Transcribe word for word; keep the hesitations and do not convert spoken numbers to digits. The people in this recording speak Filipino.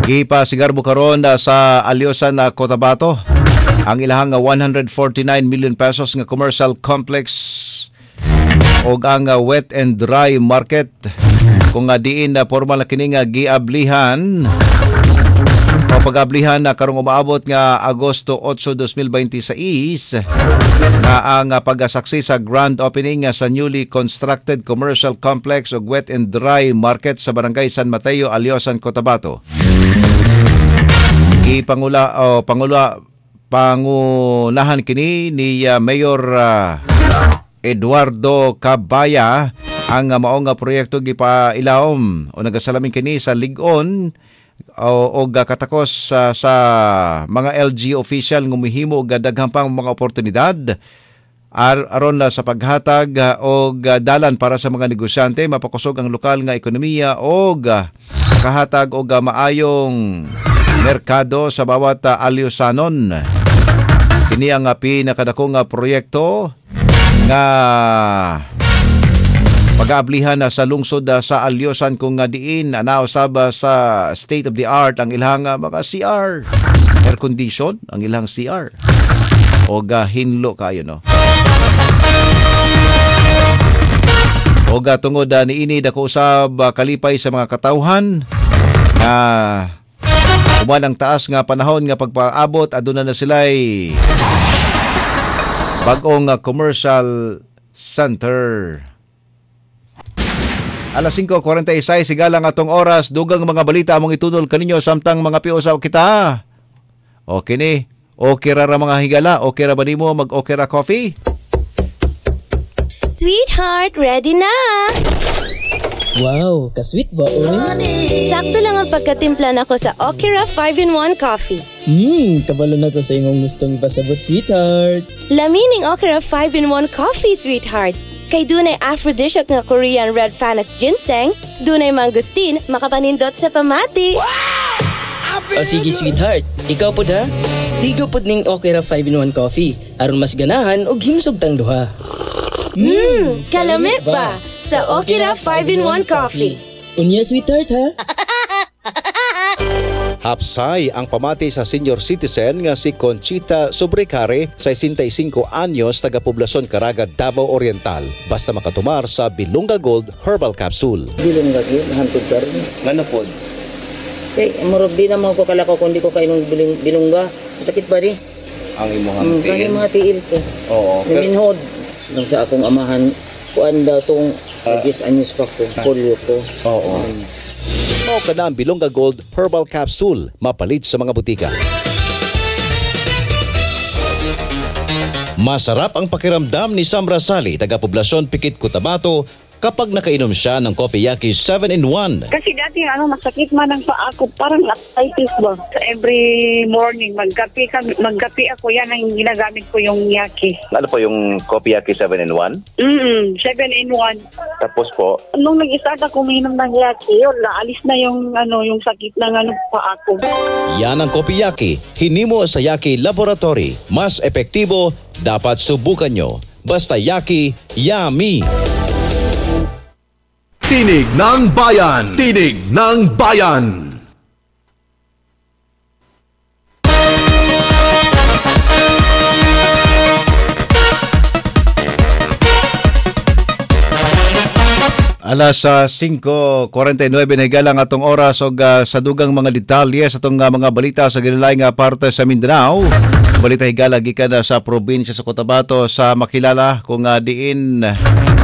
Gipasigarbo karon uh, sa Alyosan na uh, Cotabato ang ilahang uh, one hundred forty-nine million pesos nga commercial complex o ang uh, wet and dry market kung uh, diin na uh, formal na kini nga giablihan o pag-ablihan na karong umaabot nga Agosto eight, twenty twenty-six na ang uh, pag-asaksi sa grand opening uh, sa newly constructed commercial complex o wet and dry market sa Barangay San Mateo, Alyosan, Cotabato. Ipangula o pangula pangunahan kini ni uh, Mayor uh, Eduardo Cabaya ang uh, maong uh, proyekto gipailawom o nagasalamin kini sa Ligon o, o katakos uh, sa mga L G official ngumihimo og daghang pang mga oportunidad ar aron uh, sa paghatag uh, og uh, dalan para sa mga negosyante mapakusog ang lokal nga ekonomiya og uh, kahatag og uh, maayong merkado sa bawat uh, Alyosanon. Kini ang uh, pinakadakong uh, proyekto nga pag-aablihan uh, sa lungsod uh, sa Alyosan kung uh, diin uh, nausab uh, sa state of the art ang ilang uh, mga C R, air condition ang ilang C R o uh, hinlo kayo no. O uh, tungod uh, niini dako usab uh, kalipay sa mga katawhan na uh, uman ang taas nga panahon nga pagpaabot aduna na sila'y bag-ong uh, commercial center. Alas five forty-six sigalang atong oras dugang mga balita among itunol kaninyo samtang mga piusaw kita. Okay ni. Okay ra mga higala. Okay ra ba nimo mag okay ra coffee? Sweetheart, ready na! Wow, ka-sweet ba, oy? Sakto lang ang pagkatimpla nako sa Okira five in one coffee. Hmm, kabalo na ko sa imong gustong ipasabot, sweetheart. Lamining Okira five in one coffee, sweetheart. Kay dunay aphrodisiac nga Korean red Panax ginseng, dunay mangustin, makapanindot sa pamati. Wow! O sige, sweetheart. Ikaw po da? Ligo po ning Okira five in one coffee. Aron mas ganahan o himsog tang duha. Hmm, kalami ba? Sa Okira five in one coffee. Unya, sweetheart, ha? Hapsay ang pamati sa senior citizen nga si Conchita Sobrecare, sesenta y cinco anyos, taga-poblasyon Caraga, Davao Oriental. Basta makatumar sa Bilunga Gold Herbal Capsule. Bilunga Gold, hantod ka rin. Ano po? Eh, marog di naman ko kalakaw kung di ko kainong bilunga. Sakit ba di? Ang imong Hmm, kaya mga tiil ko. Oo. Naminhod. Nang sa akong amahan, kuan daw itong agis anyos pa ko, polio ko. Oo. O ka na ang Bilunga Gold Herbal Capsule, mapalit sa mga butika. Masarap ang pakiramdam ni Sam Rasali, taga-poblasyon Pikit, Cotabato, kapag nakainom siya ng Kopiyaki seven in one. Kasi dati ano, masakit man ang paa ko, parang arthritis ba. So every morning, magkape, kami, magkape ako, yan ang ginagamit ko yung yaki. Ano po yung Kopiyaki seven in one? Mm seven in one. Tapos po? Nung nag-start ako uminom ng yaki, yun, naalis na yung, ano, yung sakit ng ano, paa ko. Yan ang Kopiyaki, hinimo sa Yaki Laboratory. Mas epektibo, dapat subukan nyo. Basta Yaki, yummy! Tinig ng Bayan! Tinig ng Bayan! Alas uh, five forty-nine na higalang atong oras o uh, sa dugang mga detalye sa itong uh, mga balita sa ginilaing uh, parte sa Mindanao. Balita higala gikan uh, sa probinsya sa Cotabato sa makilala kung uh, diin